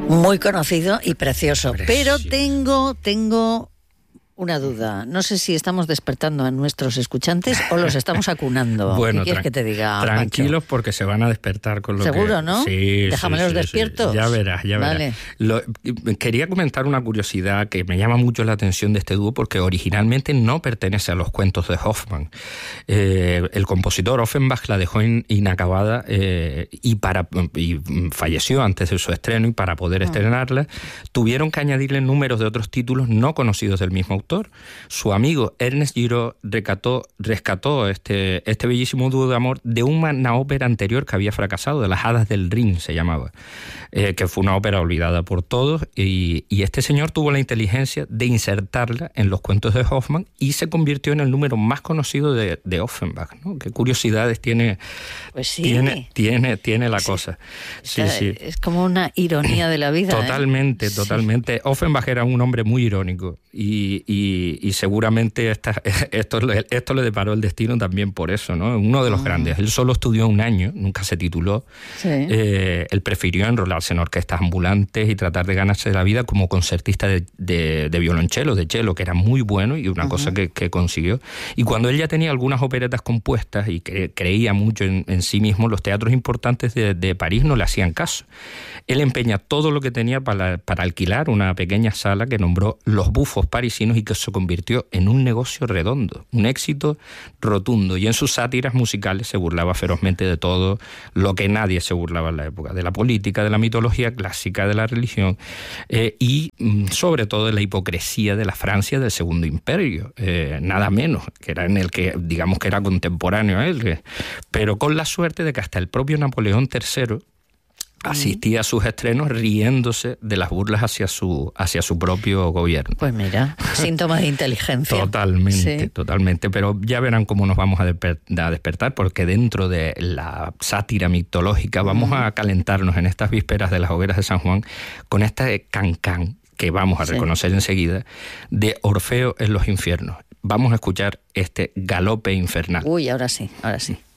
Muy conocido y precioso. Pero tengo una duda. No sé si estamos despertando a nuestros escuchantes o los estamos acunando. Bueno, ¿qué quieres que te diga, tranquilos, Pancho? Porque se van a despertar con lo ¿Seguro, que... ¿Seguro, no? Sí, Déjamelos sí, despiertos. Sí. Ya verás. Vale. Quería comentar una curiosidad que me llama mucho la atención de este dúo, porque originalmente no pertenece a los cuentos de Hoffmann. El compositor Offenbach la dejó inacabada y falleció antes de su estreno, y para poder estrenarla tuvieron que añadirle números de otros títulos no conocidos del mismo autor. Su amigo Ernest Giraud rescató este bellísimo dúo de amor de una ópera anterior que había fracasado, de Las Hadas del Rin se llamaba, que fue una ópera olvidada por todos, y este señor tuvo la inteligencia de insertarla en los cuentos de Hoffmann y se convirtió en el número más conocido de Offenbach, ¿no? Qué curiosidades tiene, pues sí. tiene la cosa. Sí. Es como una ironía de la vida. Totalmente. Offenbach era un hombre muy irónico y seguramente esto le deparó el destino también por eso, ¿no? Uno de los grandes. Él solo estudió un año, nunca se tituló. Sí. Él prefirió enrolarse en orquestas ambulantes y tratar de ganarse la vida como concertista de violonchelo, de cello, que era muy bueno y una cosa que consiguió. Y cuando él ya tenía algunas operetas compuestas y creía mucho en sí mismo, los teatros importantes de París no le hacían caso. Él empeña todo lo que tenía para alquilar una pequeña sala que nombró Los Bufos Parisinos y que se convirtió en un negocio redondo, un éxito rotundo. Y en sus sátiras musicales se burlaba ferozmente de todo lo que nadie se burlaba en la época, de la política, de la mitología clásica, de la religión y sobre todo de la hipocresía de la Francia del Segundo Imperio, nada menos, que era en el que digamos que era contemporáneo a él, pero con la suerte de que hasta el propio Napoleón III asistía a sus estrenos riéndose de las burlas hacia su propio gobierno. Pues mira, síntoma de inteligencia. Totalmente, pero ya verán cómo nos vamos a despertar, porque dentro de la sátira mitológica vamos a calentarnos en estas vísperas de las hogueras de San Juan con este cancán que vamos a reconocer enseguida, de Orfeo en los infiernos. Vamos a escuchar este galope infernal. Uy, ahora sí.